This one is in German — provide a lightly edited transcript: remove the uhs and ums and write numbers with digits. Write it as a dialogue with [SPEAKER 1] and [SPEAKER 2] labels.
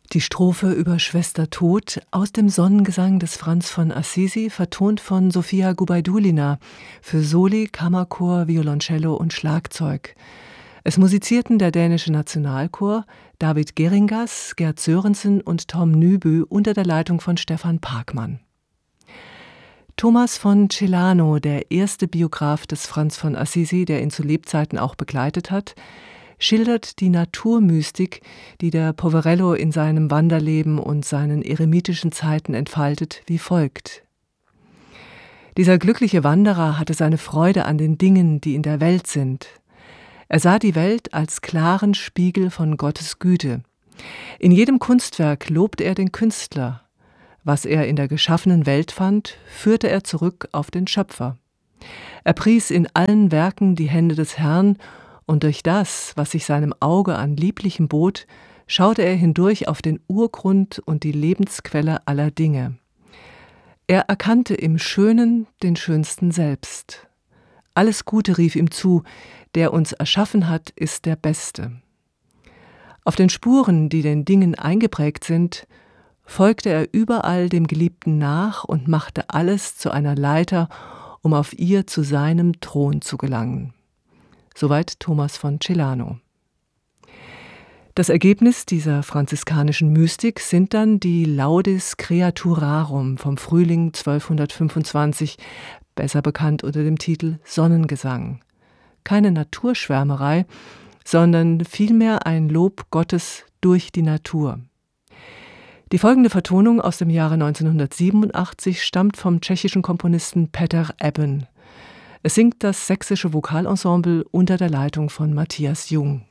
[SPEAKER 1] Die Strophe über Schwester Tod aus dem Sonnengesang des Franz von Assisi, vertont von Sofia Gubaidulina für Soli, Kammerchor, Violoncello und Schlagzeug. Es musizierten der dänische Nationalchor, David Geringas, Gerd Sørensen und Tom Nybø unter der Leitung von Stefan Parkmann. Thomas von Celano, der erste Biograf des Franz von Assisi, der ihn zu Lebzeiten auch begleitet hat, schildert die Naturmystik, die der Poverello in seinem Wanderleben und seinen eremitischen Zeiten entfaltet, wie folgt. Dieser glückliche Wanderer hatte seine Freude an den Dingen, die in der Welt sind. Er sah die Welt als klaren Spiegel von Gottes Güte. In jedem Kunstwerk lobte er den Künstler. Was er in der geschaffenen Welt fand, führte er zurück auf den Schöpfer. Er pries in allen Werken die Hände des Herrn, und durch das, was sich seinem Auge an Lieblichem bot, schaute er hindurch auf den Urgrund und die Lebensquelle aller Dinge. Er erkannte im Schönen den Schönsten selbst. Alles Gute rief ihm zu, der uns erschaffen hat, ist der Beste. Auf den Spuren, die den Dingen eingeprägt sind, folgte er überall dem Geliebten nach und machte alles zu einer Leiter, um auf ihr zu seinem Thron zu gelangen. Soweit Thomas von Celano. Das Ergebnis dieser franziskanischen Mystik sind dann die Laudes Creaturarum vom Frühling 1225, besser bekannt unter dem Titel Sonnengesang. Keine Naturschwärmerei, sondern vielmehr ein Lob Gottes durch die Natur. Die folgende Vertonung aus dem Jahre 1987 stammt vom tschechischen Komponisten Peter Eben. Es singt das sächsische Vokalensemble unter der Leitung von Matthias Jung.